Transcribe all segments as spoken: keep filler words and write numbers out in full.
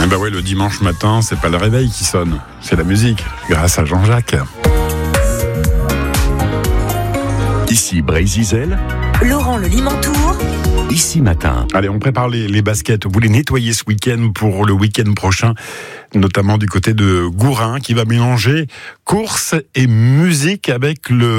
Eh ben oui, le dimanche matin, c'est pas le réveil qui sonne, c'est la musique, grâce à Jean-Jacques. Ici Brésil, Laurent Le Limantour. Ici Matin. Allez, on prépare les, les baskets. Vous les nettoyez ce week-end pour le week-end prochain, notamment du côté de Gourin, qui va mélanger course et musique avec le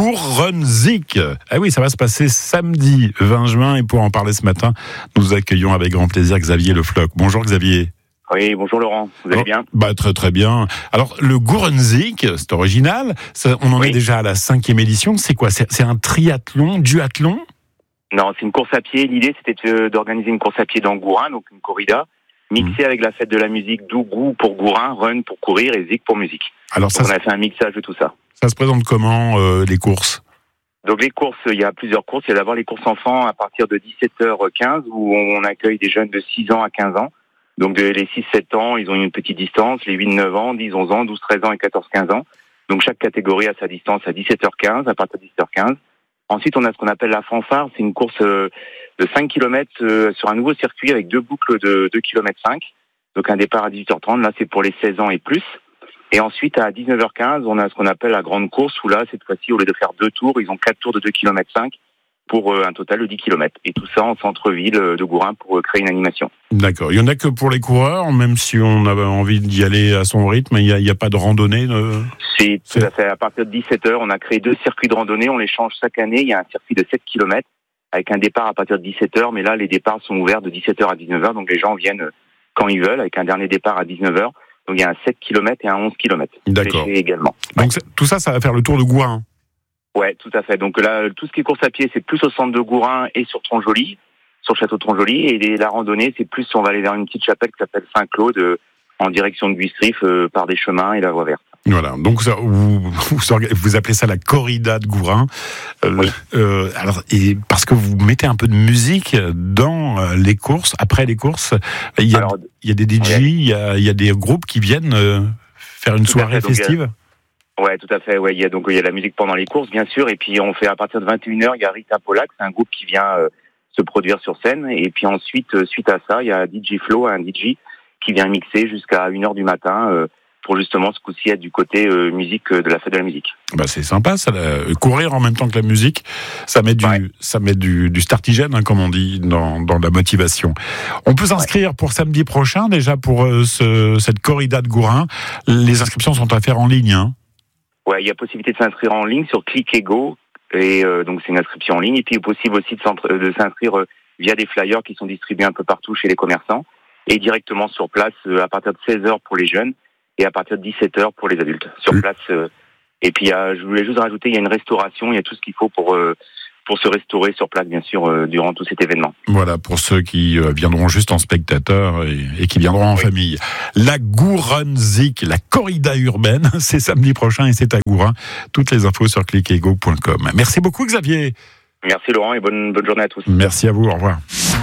Gourenzik. Ah oui, ça va se passer samedi vingt juin, et pour en parler ce matin, nous accueillons avec grand plaisir Xavier Le Floch. Bonjour Xavier. Oui, bonjour Laurent, vous allez bien ? Bah très très bien. Alors le Gourenzik, c'est original, ça, on en oui. est déjà à la cinquième édition. C'est quoi ? c'est, c'est un triathlon, duathlon ? Non, c'est une course à pied. L'idée, c'était de, d'organiser une course à pied dans Gourin, donc une corrida, mixée mmh. avec la fête de la musique, d'où Gou pour Gourin, Run pour courir et Zik pour musique. Alors ça, donc, on a fait un mixage de tout ça. Ça se présente comment, euh, les courses ? Donc les courses, il y a plusieurs courses. Il y a d'abord les courses enfants à partir de dix-sept heures quinze, où on accueille des jeunes de six ans à quinze ans. Donc de, les six sept ans, ils ont une petite distance. Les huit neuf ans, dix onze ans, douze treize ans et quatorze quinze ans. Donc chaque catégorie a sa distance à dix-sept heures quinze, à partir de dix-sept heures quinze. Ensuite, on a ce qu'on appelle la fanfare. C'est une course euh, de cinq kilomètres euh, sur un nouveau circuit avec deux boucles de deux kilomètres cinq. Donc un départ à dix-huit heures trente. Là, c'est pour les seize ans et plus. Et ensuite, à dix-neuf heures quinze, on a ce qu'on appelle la grande course, où là, cette fois-ci, au lieu de faire deux tours, ils ont quatre tours de deux kilomètres cinq pour euh, un total de dix kilomètres. Et tout ça en centre-ville euh, de Gourin pour euh, créer une animation. D'accord. Il n'y en a que pour les coureurs, même si on avait envie d'y aller à son rythme, il n'y a, a pas de randonnée de... Si, tout à fait. À partir de dix-sept heures, on a créé deux circuits de randonnée. On les change chaque année. Il y a un circuit de sept kilomètres avec un départ à partir de dix-sept heures. Mais là, les départs sont ouverts de dix-sept heures à dix-neuf heures. Donc les gens viennent quand ils veulent, avec un dernier départ à dix-neuf heures. Donc il y a un sept kilomètres et un onze kilomètres. D'accord. Également. Donc tout ça, ça va faire le tour de Gourin. Ouais, tout à fait. Donc là, tout ce qui est course à pied, c'est plus au centre de Gourin et sur Tronjoli, sur le château de Tronjoli. Et la randonnée, c'est plus, on va aller vers une petite chapelle qui s'appelle Saint-Claude, euh, en direction de Guistrif, euh, par des chemins et la voie verte. Voilà. Donc ça, vous, vous, vous appelez ça la corrida de Gourin. Euh, oui. Euh, alors, et parce que vous mettez un peu de musique dans les courses, après les courses, il y a, alors, il y a des D J, ouais. il, y a, il y a des groupes qui viennent euh, faire une tout soirée fait, festive. Donc, Ouais, tout à fait. Ouais, il y a donc il y a la musique pendant les courses, bien sûr, et puis on fait à partir de vingt et une heures, il y a Rita Polak, c'est un groupe qui vient euh, se produire sur scène, et puis ensuite, euh, suite à ça, il y a D J Flo, un D J qui vient mixer jusqu'à une heure du matin euh, pour justement ce coup-ci être du côté euh, musique euh, de la fête de la musique. Bah c'est sympa, ça. Là. Courir en même temps que la musique, ça met du, ouais. ça met du, du startigène, hein, comme on dit, dans, dans la motivation. On peut s'inscrire ouais. pour samedi prochain déjà pour euh, ce, cette corrida de Gourin. Les inscriptions sont à faire en ligne. Hein. Ouais, il y a possibilité de s'inscrire en ligne sur Click et Go, et euh, donc c'est une inscription en ligne. Et puis il est possible aussi de, de s'inscrire euh, via des flyers qui sont distribués un peu partout chez les commerçants, et directement sur place euh, à partir de seize heures pour les jeunes et à partir de dix-sept heures pour les adultes sur mmh. place. Euh, et puis euh, je voulais juste rajouter, il y a une restauration, il y a tout ce qu'il faut pour euh, pour se restaurer sur place, bien sûr, euh, durant tout cet événement. Voilà, pour ceux qui euh, viendront juste en spectateur et, et qui viendront en oui. famille. La Gourenzik, la corrida urbaine, c'est samedi prochain et c'est à Gourin. Toutes les infos sur click et go point com. Merci beaucoup Xavier. Merci Laurent et bonne, bonne journée à tous. Merci à vous, au revoir.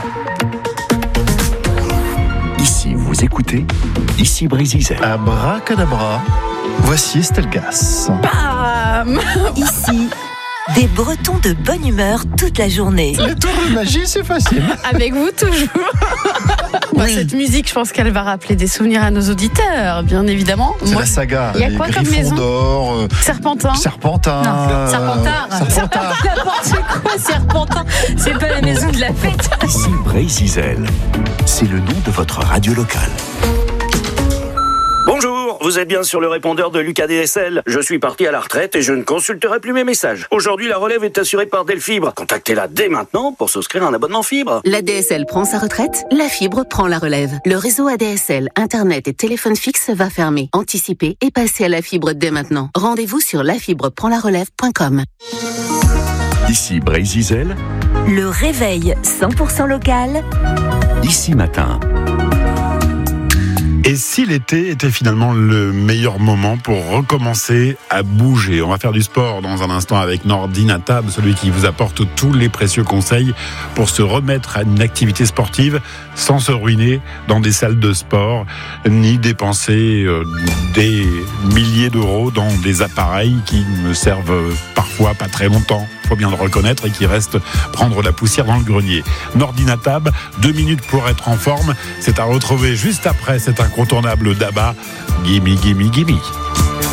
Ici, vous écoutez Ici Brésil. Abracadabra, voici Estelle Gas. Bam. Ici, des Bretons de bonne humeur toute la journée. Les tours de magie, c'est facile. Avec vous toujours. Moi, oui. Cette musique, je pense qu'elle va rappeler des souvenirs à nos auditeurs, bien évidemment. C'est Moi, la saga. Il y a quoi comme maison d'or, euh, Serpentin. Serpentin. Non, Serpentard. Serpentard. N'importe quoi, Serpentin. C'est pas la maison de la fête. Ici Brésil. C'est le nom de votre radio locale. Bonjour, vous êtes bien sur le répondeur de Lucas D S L. Je suis parti à la retraite et je ne consulterai plus mes messages. Aujourd'hui, la relève est assurée par Delfibre. Contactez-la dès maintenant pour souscrire un abonnement fibre. La D S L prend sa retraite, la fibre prend la relève. Le réseau A D S L, Internet et téléphone fixe va fermer. Anticipez et passez à la fibre dès maintenant. Rendez-vous sur la fibre prend la relève point com. Ici Brésil. Le réveil cent pour cent local. Ici Matin. Et si l'été était finalement le meilleur moment pour recommencer à bouger ? On va faire du sport dans un instant avec Nordine Atab, celui qui vous apporte tous les précieux conseils pour se remettre à une activité sportive sans se ruiner dans des salles de sport, ni dépenser euh, des milliers d'euros dans des appareils qui ne servent parfois pas très longtemps. faut bien le reconnaître, et qui reste prendre la poussière dans le grenier. Nordinatab, deux minutes pour être en forme. C'est à retrouver juste après cet incontournable d'Abba, Gimme, Gimme, Gimme.